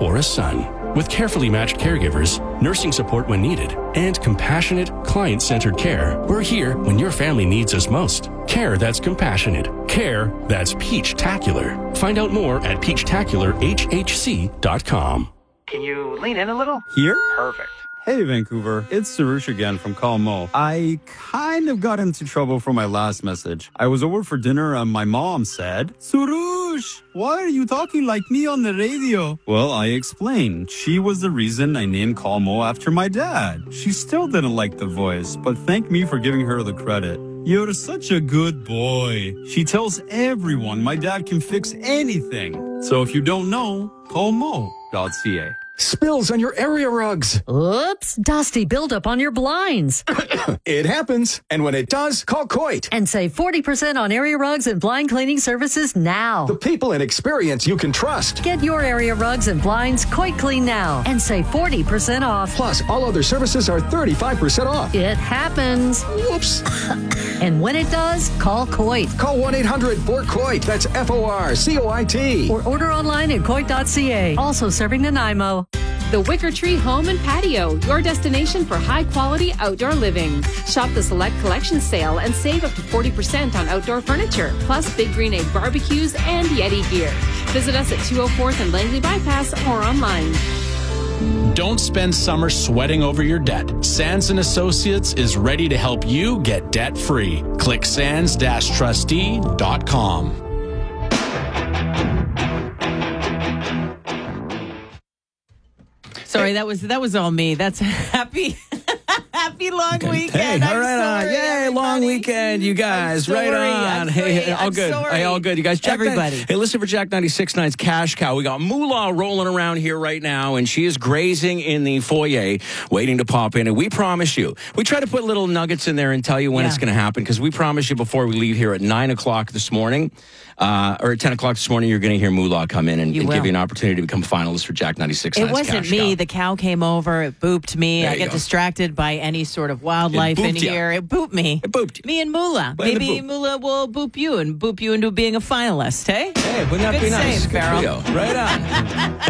or a son. With carefully matched caregivers, nursing support when needed, and compassionate, client-centered care, we're here when your family needs us most. Care that's compassionate. Care that's Peach-tacular. Find out more at peachtacularhhc.com. Can you lean in a little? Here? Perfect. Hey, Vancouver. It's Sarush again from Calmo. I kind of got into trouble for my last message. I was over for dinner and my mom said, Sarush, why are you talking like me on the radio? Well, I explained. She was the reason I named Calmo after my dad. She still didn't like the voice, but thanked me for giving her the credit. You're such a good boy. She tells everyone my dad can fix anything. So if you don't know, call mo.ca. Spills on your area rugs. Oops, dusty buildup on your blinds. It happens. And when it does, call Coit. And save 40% on area rugs and blind cleaning services now. The people and experience you can trust. Get your area rugs and blinds Coit Clean now and save 40% off. Plus, all other services are 35% off. It happens. Whoops. And when it does, call Coit. Call 1-800-4COIT. That's FORCOIT. Or order online at Coit.ca. Also serving Nanaimo. The Wicker Tree Home and Patio, your destination for high-quality outdoor living. Shop the Select Collection sale and save up to 40% on outdoor furniture, plus Big Green Egg barbecues and Yeti gear. Visit us at 204th and Langley Bypass or online. Don't spend summer sweating over your debt. Sands & Associates is ready to help you get debt-free. Click sands-trustee.com. Sorry, that was all me. That's happy long weekend. Hey, all I'm right on. sorry, Yay, everybody. long weekend, you guys. I'm Right sorry, on. I'm Hey, sorry, all I'm good. sorry. Hey, all good. You guys, Jack Everybody. Hey, listen for Jack 96.9's Cash Cow. We got Moolah rolling around here right now, and she is grazing in the foyer, waiting to pop in. And we promise you, we try to put little nuggets in there and tell you when it's going to happen, because we promise you before we leave here at 9 o'clock this morning, or at 10 o'clock this morning, you're going to hear Moolah come in and give you an opportunity to become a finalist for Jack 96.9's It wasn't Cash me. Cow. The cow came over. It booped me. There I you get go. distracted by any sort of wildlife in booped ya. here. It booped me. It booped you. Me and Moolah. Way to Maybe boop. Moolah will boop you into being a finalist, hey? Hey, wouldn't that Good be nice? save, Good for Farrell. you. Right on.